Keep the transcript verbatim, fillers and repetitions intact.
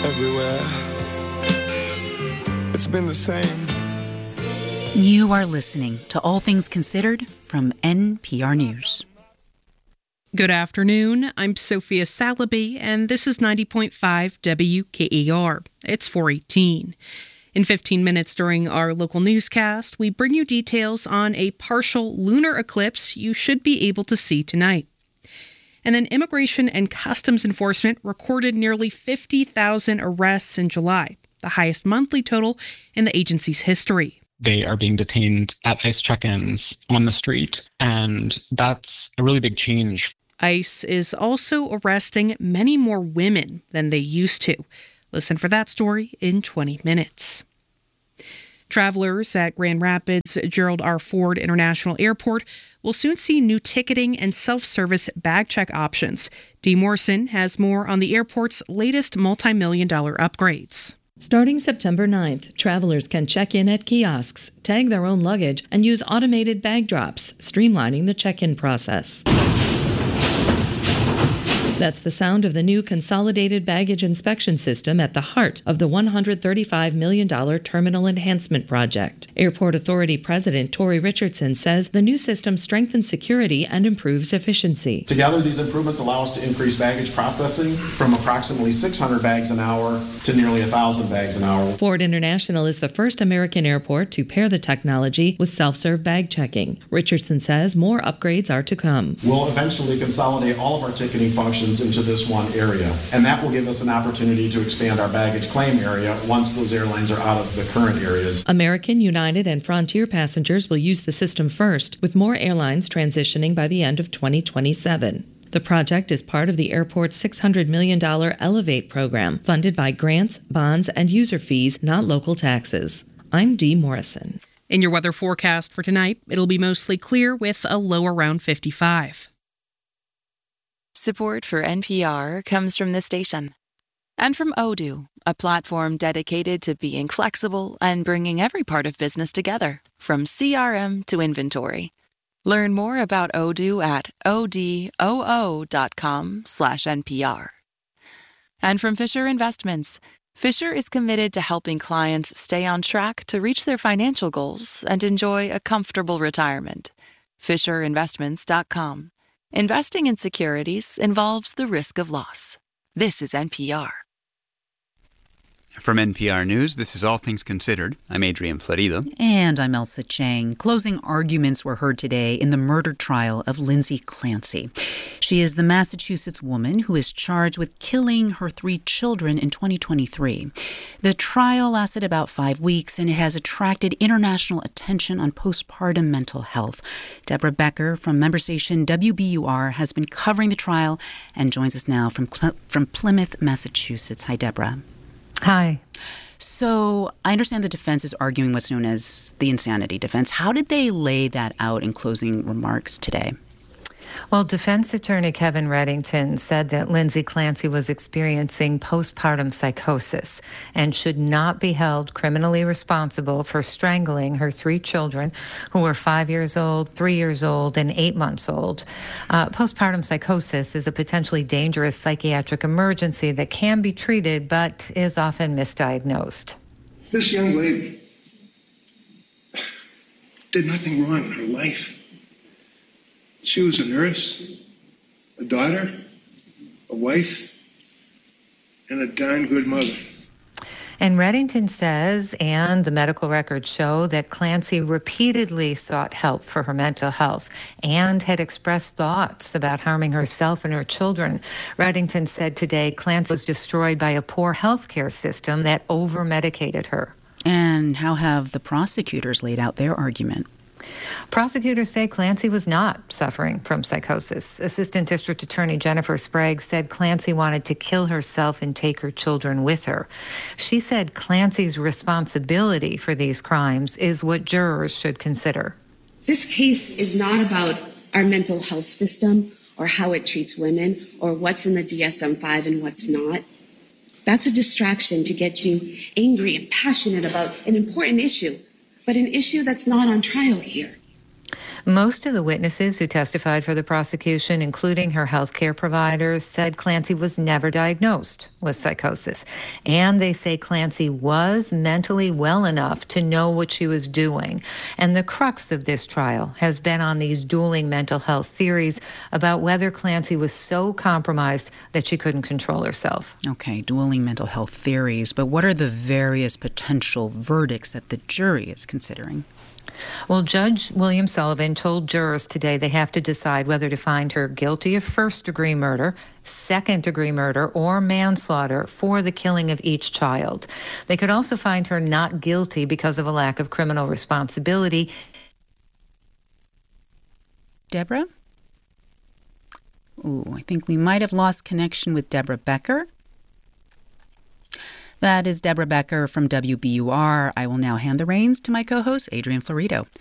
everywhere. It's been the same. You are listening to All Things Considered from N P R News. Good afternoon. I'm Sophia Salaby, and this is ninety point five W K E R. It's four eighteen. In fifteen minutes during our local newscast, we bring you details on a partial lunar eclipse you should be able to see tonight. And then Immigration and Customs Enforcement recorded nearly fifty thousand arrests in July, the highest monthly total in the agency's history. They are being detained at ICE check-ins on the street, and that's a really big change. ICE is also arresting many more women than they used to. Listen for that story in twenty minutes. Travelers at Grand Rapids Gerald R. Ford International Airport will soon see new ticketing and self-service bag check options. Dee Morrison has more on the airport's latest multi-million dollar upgrades. Starting September ninth, travelers can check in at kiosks, tag their own luggage, and use automated bag drops, streamlining the check-in process. That's the sound of the new Consolidated Baggage Inspection System at the heart of the one hundred thirty-five million dollars Terminal Enhancement Project. Airport Authority President Tori Richardson says the new system strengthens security and improves efficiency. Together, these improvements allow us to increase baggage processing from approximately six hundred bags an hour to nearly one thousand bags an hour. Ford International is the first American airport to pair the technology with self-serve bag checking. Richardson says more upgrades are to come. We'll eventually consolidate all of our ticketing functions into this one area, and that will give us an opportunity to expand our baggage claim area once those airlines are out of the current areas. American, United, and Frontier passengers will use the system first, with more airlines transitioning by the end of twenty twenty-seven. The project is part of the airport's six hundred million dollars Elevate program, funded by grants, bonds, and user fees, not local taxes. I'm Dee Morrison. In your weather forecast for tonight, it'll be mostly clear with a low around fifty-five. Support for N P R comes from this station and from Odoo, a platform dedicated to being flexible and bringing every part of business together, from C R M to inventory. Learn more about Odoo at odoo.com slash NPR. And from Fisher Investments, Fisher is committed to helping clients stay on track to reach their financial goals and enjoy a comfortable retirement. Fisher Investments dot com. Investing in securities involves the risk of loss. This is N P R. From N P R News, this is All Things Considered. I'm Adrian Florido. And I'm Elsa Chang. Closing arguments were heard today in the murder trial of Lindsay Clancy. She is the Massachusetts woman who is charged with killing her three children in twenty twenty-three. The trial lasted about five weeks, and it has attracted international attention on postpartum mental health. Deborah Becker from member station W B U R has been covering the trial and joins us now from, from Plymouth, Massachusetts. Hi, Deborah. Hi. So I understand the defense is arguing what's known as the insanity defense. How did they lay that out in closing remarks today? Well, defense attorney Kevin Reddington said that Lindsay Clancy was experiencing postpartum psychosis and should not be held criminally responsible for strangling her three children, who were five years old, three years old, and eight months old. Uh, postpartum psychosis is a potentially dangerous psychiatric emergency that can be treated but is often misdiagnosed. This young lady did nothing wrong in her life. She was a nurse, a daughter, a wife, and a darn good mother. And Reddington says, and the medical records show, that Clancy repeatedly sought help for her mental health and had expressed thoughts about harming herself and her children. Reddington said today Clancy was destroyed by a poor healthcare system that over-medicated her. And how have the prosecutors laid out their argument? Prosecutors say Clancy was not suffering from psychosis. Assistant District Attorney Jennifer Sprague said Clancy wanted to kill herself and take her children with her. She said Clancy's responsibility for these crimes is what jurors should consider. This case is not about our mental health system or how it treats women or what's in the D S M five and what's not. That's a distraction to get you angry and passionate about an important issue, but an issue that's not on trial here. Most of the witnesses who testified for the prosecution, including her healthcare providers, said Clancy was never diagnosed with psychosis. And they say Clancy was mentally well enough to know what she was doing. And the crux of this trial has been on these dueling mental health theories about whether Clancy was so compromised that she couldn't control herself. Okay, dueling mental health theories. But what are the various potential verdicts that the jury is considering? Well, Judge William Sullivan told jurors today they have to decide whether to find her guilty of first-degree murder, second-degree murder, or manslaughter for the killing of each child. They could also find her not guilty because of a lack of criminal responsibility. Deborah? Ooh, I think we might have lost connection with Deborah Becker. That is Deborah Becker from W B U R. I will now hand the reins to my co-host, Adrian Florido.